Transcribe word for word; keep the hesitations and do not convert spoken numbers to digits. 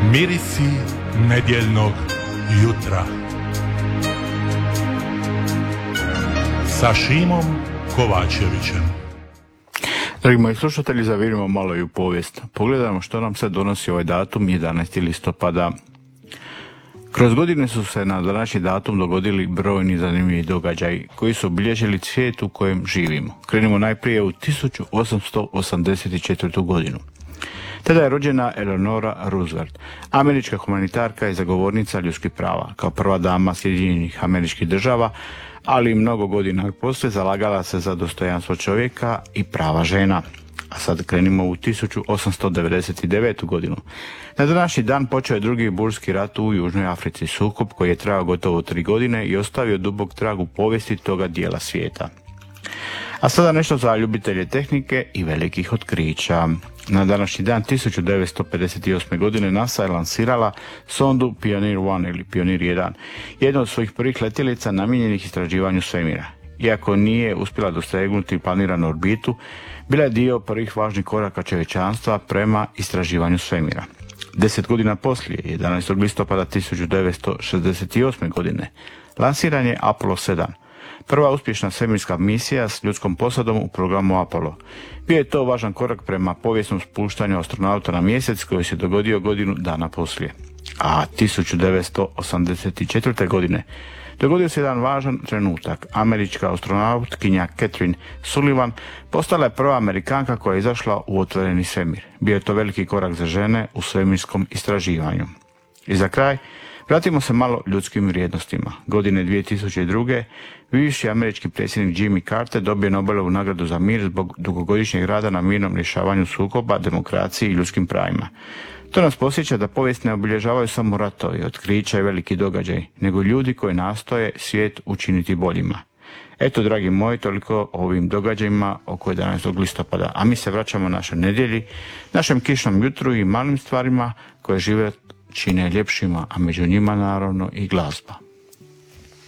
Mirisi nedjeljnog jutra sa Šimom Kovačevićem. Dragi moji slušatelji, zavirimo malo i u povijest. Pogledajmo što nam se donosi ovaj datum, jedanaesti listopada. Kroz godine su se na današnji datum dogodili brojni zanimljivi događaji koji su obilježili svijet u kojem živimo. Krenimo najprije u tisuću osamsto osamdeset četvrtu. godinu. Tada je rođena Eleanora Roosevelt, američka humanitarka i zagovornica ljudskih prava. Kao prva dama Sjedinjenih Američkih Država, ali i mnogo godina poslije zalagala se za dostojanstvo čovjeka i prava žena. A sad krenimo u tisuću osamsto devedeset devetu. godinu. Na današnji dan počeo je drugi burski rat u Južnoj Africi, sukob koji je trajao gotovo tri godine i ostavio dubok trag u povijesti toga dijela svijeta. A sada nešto za ljubitelje tehnike i velikih otkrića. Na današnji dan tisuću devetsto pedeset osme. godine NASA je lansirala sondu Pioneer jedan ili Pionir jedan, jednu od svojih prvih letjelica namijenjenih istraživanju svemira. Iako nije uspjela dosegnuti planiranu orbitu, bila je dio prvih važnih koraka čovječanstva prema istraživanju svemira. Deset godina poslije, jedanaestog listopada tisuću devetsto šezdeset osme. godine, lansiran je Apollo sedam, prva uspješna svemirska misija s ljudskom posadom u programu Apollo. Bio je to važan korak prema povijesnom spuštanju astronauta na mjesec koji se dogodio godinu dana poslije. A tisuću devetsto osamdeset četvrte. godine dogodio se jedan važan trenutak. Američka astronautkinja Kathryn Sullivan postala je prva Amerikanka koja je izašla u otvoreni svemir. Bio je to veliki korak za žene u svemirskom istraživanju. I za kraj, vratimo se malo ljudskim vrijednostima. Godine dvije tisuće druge. bivši američki predsjednik Jimmy Carter dobio Nobelovu nagradu za mir zbog dugogodišnjeg rada na mirnom rješavanju sukoba, demokraciji i ljudskim pravima. To nas podsjeća da povijest ne obilježavaju samo ratovi, otkrića i veliki događaj, nego ljudi koji nastoje svijet učiniti boljima. Eto, dragi moji, toliko o ovim događajima oko jedanaestog listopada, a mi se vraćamo našoj nedjelji, našem kišnom jutru i malim stvarima koje život čine ljepšima, a među njima naravno i glazba.